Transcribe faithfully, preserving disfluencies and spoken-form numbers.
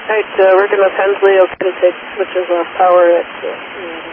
Right, uh, working with Hensley, okay to take switches off power at uh,